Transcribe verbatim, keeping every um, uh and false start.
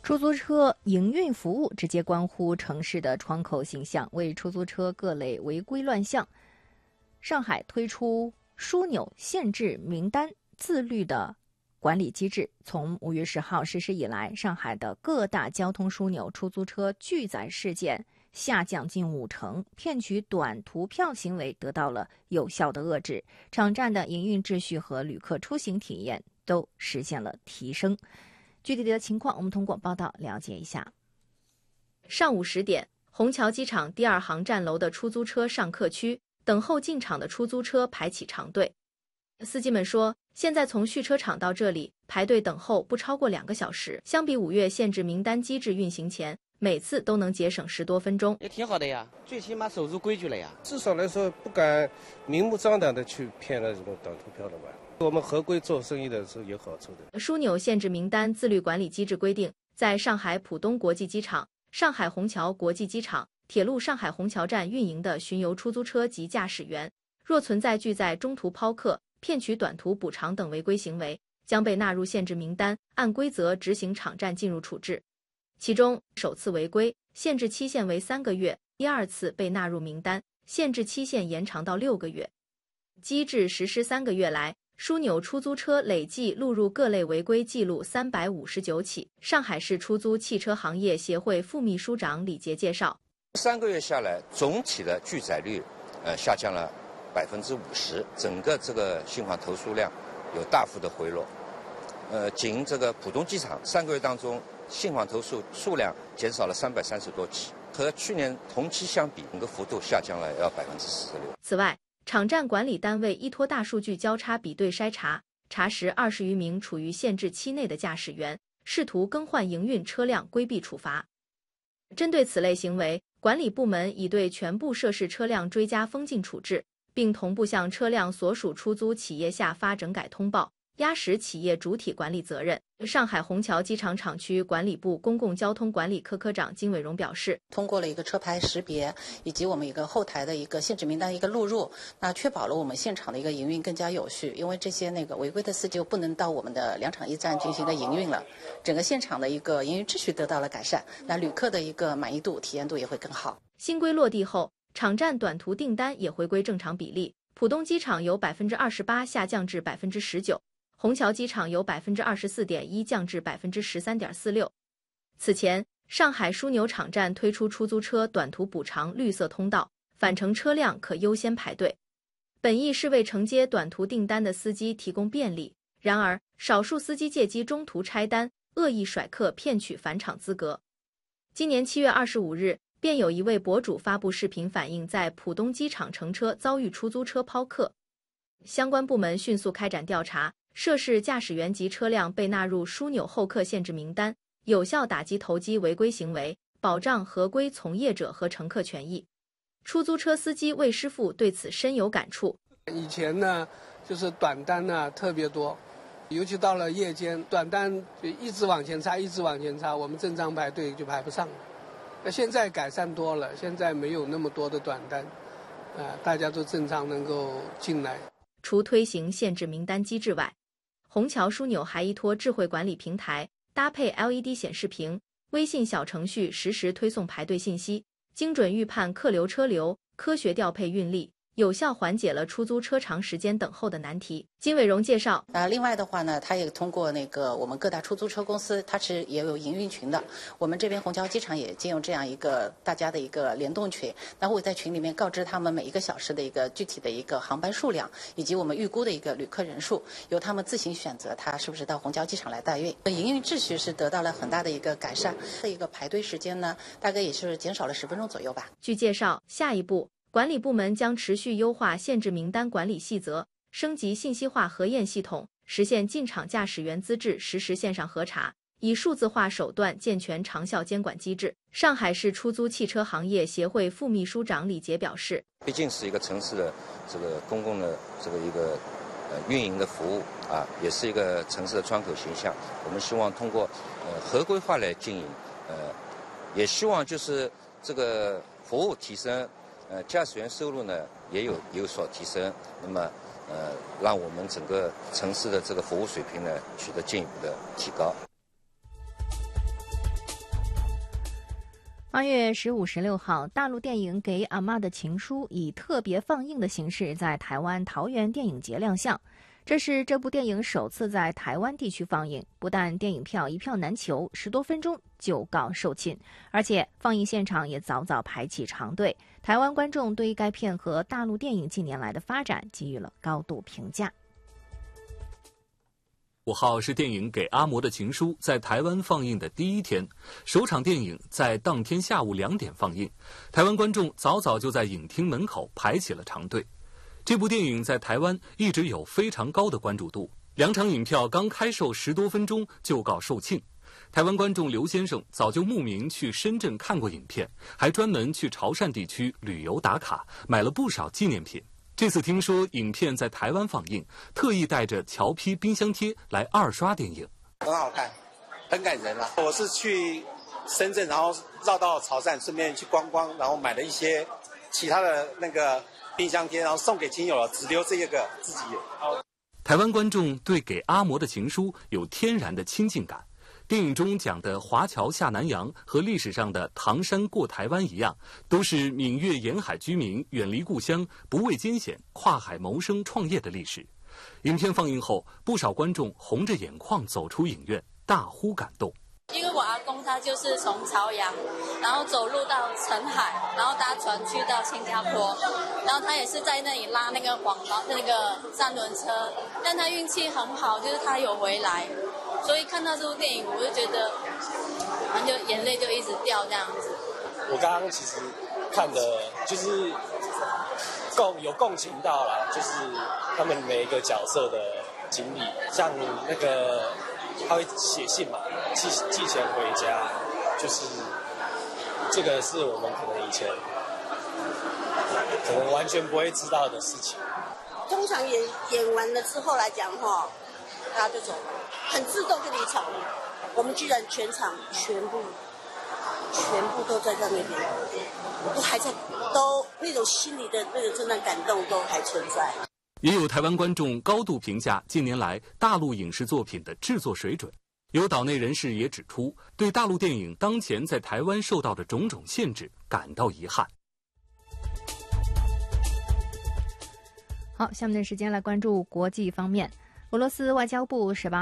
出租车营运服务直接关乎城市的窗口形象，为出租车各类违规乱象，上海推出枢纽限制名单自律的管理机制。从五月十号实施以来，上海的各大交通枢纽出租车拒载事件下降近五成，骗取短途票行为得到了有效的遏制，场站的营运秩序和旅客出行体验都实现了提升。具体的情况，我们通过报道了解一下。 上午十点，虹桥机场第二航站楼的出租车上客区，等候进场的出租车排起长队。司机们说，现在从蓄车场到这里排队等候不超过两个小时，相比五月限制名单机制运行前，每次都能节省十多分钟， 也挺好的呀，最起码守住规矩了呀。 至少来说，不敢明目张胆的去骗那种短途票了吧。我们合规做生意的时候有好处的。 枢纽限制名单自律管理机制规定，在上海浦东国际机场、上海虹桥国际机场、铁路上海虹桥站运营的巡游出租车及驾驶员，若存在拒载、中途抛客、骗取短途补偿等违规行为，将被纳入限制名单，按规则执行场站进入处置。其中，首次违规限制期限为三个月，第二次被纳入名单，限制期限延长到六个月。机制实施三个月来，枢纽出租车累计录入各类违规记录三百五十九起。上海市出租汽车行业协会副秘书长李杰介绍， 三个月下来，总体的拒载率呃下降了百分之五十，整个这个信访投诉量有大幅的回落。呃，仅这个浦东机场三个月当中，信访投诉数量减少了三百三十多起，和去年同期相比，整个幅度下降了要百分之四十六。 此外，场站管理单位依托大数据交叉比对筛查，查实二十余名处于限制期内的驾驶员试图更换营运车辆规避处罚。针对此类行为，管理部门已对全部涉事车辆追加封禁处置，并同步向车辆所属出租企业下发整改通报，压实企业主体管理责任。上海虹桥机场厂区管理部公共交通管理科科长金伟荣表示， 通过了一个车牌识别以及我们一个后台的一个限制名单一个录入，那确保了我们现场的一个营运更加有序，因为这些那个违规的司机不能到我们的两场驿站进行的营运了，整个现场的一个营运秩序得到了改善，那旅客的一个满意度体验度也会更好。 新规落地后，场站短途订单也回归正常比例，浦东机场由百分之二十八下降至百分之十九。虹桥机场由百分之二十四点一降至百分之十三点四六。此前，上海枢纽场站推出出租车短途补偿绿色通道，返程车辆可优先排队，本意是为承接短途订单的司机提供便利。然而，少数司机借机中途拆单，恶意甩客骗取返场资格。今年七月二十五日，便有一位博主发布视频反映在浦东机场乘车遭遇出租车抛客，相关部门迅速开展调查。涉事驾驶员及车辆被纳入枢纽候客限制名单，有效打击投机违规行为，保障合规从业者和乘客权益。出租车司机魏师傅对此深有感触。 以前呢，就是短单呢特别多，尤其到了夜间，短单就一直往前插，一直往前插，我们正常排队就排不上了。那现在改善多了，现在没有那么多的短单，啊、呃，大家都正常能够进来。 除推行限制名单机制外，虹桥枢纽还依托智慧管理平台，搭配 L E D 显示屏、微信小程序实时推送排队信息，精准预判客流车流，科学调配运力，有效缓解了出租车长时间等候的难题。金伟荣介绍， 啊，另外的话呢，他也通过那个我们各大出租车公司，它是也有营运群的。我们这边虹桥机场也建有这样一个大家的一个联动群，那会在群里面告知他们每一个小时的一个具体的一个航班数量，以及我们预估的一个旅客人数，由他们自行选择他是不是到虹桥机场来代运。营运秩序是得到了很大的一个改善，这一个排队时间呢，大概也是减少了十分钟左右吧。 据介绍，下一步管理部门将持续优化限制名单管理细则，升级信息化核验系统，实现进场驾驶员资质实时线上核查，以数字化手段健全长效监管机制。上海市出租汽车行业协会副秘书长李杰表示， 毕竟是一个城市的这个公共的这个一个呃运营的服务啊，也是一个城市的窗口形象。我们希望通过呃合规化来经营，呃，也希望就是这个服务提升。呃，驾驶员收入呢也有有所提升，那么呃，让我们整个城市的这个服务水平呢取得进一步的提高。 八月十五、十六号，大陆电影《给阿妈的情书》以特别放映的形式在台湾桃园电影节亮相。这是这部电影首次在台湾地区放映，不但电影票一票难求，十多分钟就告售罄，而且放映现场也早早排起长队。台湾观众对该片和大陆电影近年来的发展给予了高度评价。 五号是电影《给阿嬷的情书》在台湾放映的第一天，首场电影在当天下午两点放映，台湾观众早早就在影厅门口排起了长队。这部电影在台湾一直有非常高的关注度，两场影票刚开售十多分钟就告售罄。台湾观众刘先生早就慕名去深圳看过影片，还专门去潮汕地区旅游打卡，买了不少纪念品。这次听说影片在台湾放映，特意带着侨批冰箱贴来二刷电影。 很好看，很感人啊！我是去深圳，然后绕到潮汕，顺便去观光，然后买了一些其他的那个冰箱贴，然后送给亲友了，只留这一个自己有。 台湾观众对《给阿嬷的情书》有天然的亲近感。电影中讲的华侨下南洋和历史上的唐山过台湾一样，都是闽粤沿海居民远离故乡，不畏艰险，跨海谋生创业的历史。影片放映后，不少观众红着眼眶走出影院，大呼感动。 因为我阿公他就是从朝阳，然后走路到澄海，然后搭船去到新加坡，然后他也是在那里拉那个广告那个三轮车，但他运气很好，就是他有回来，所以看到这部电影，我就觉得，就眼泪就一直掉这样子。 我刚刚其实看的就是共有共情到啦，就是他们每一个角色的经历，像那个他会写信嘛。寄寄钱回家，就是这个是我们可能以前可能完全不会知道的事情。 通常演演完了之后来讲哈，他就走了，很自动就离场了。我们居然全场全部全部都在在那边，都还在，都那种心里的那个真的感动都还存在。 也有台湾观众高度评价近年来大陆影视作品的制作水准。有岛内人士也指出，对大陆电影当前在台湾受到的种种限制感到遗憾。 好，下面的时间来关注国际方面。俄罗斯外交部十八